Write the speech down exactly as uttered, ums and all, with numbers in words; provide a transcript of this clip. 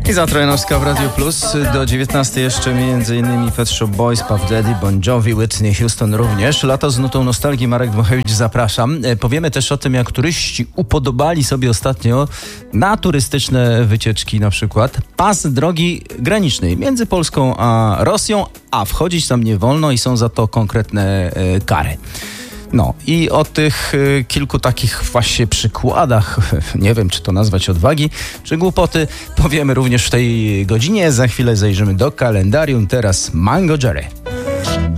Iza Trojanowska w Radio Plus. Do dziewiętnastej jeszcze między innymi Pet Shop Boys, Puff Daddy, Bon Jovi, Whitney Houston również. Lato z nutą nostalgii, Marek Dmuchewicz, zapraszam. Powiemy też o tym, jak turyści upodobali sobie ostatnio na turystyczne wycieczki, na przykład pas drogi granicznej między Polską a Rosją, a wchodzić tam nie wolno i są za to konkretne e, kary. No i o tych y, kilku takich właśnie przykładach, nie wiem czy to nazwać odwagi, czy głupoty, powiemy również w tej godzinie. Za chwilę zajrzymy do kalendarium. Teraz Mango Jerry.